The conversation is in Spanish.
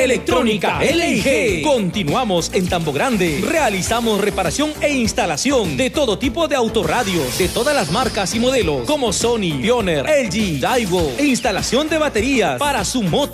Electrónica LG. Continuamos en Tambo Grande. Realizamos reparación e instalación de todo tipo de autorradios, de todas las marcas y modelos, como Sony, Pioneer, LG, Daiwo. E instalación de baterías para su moto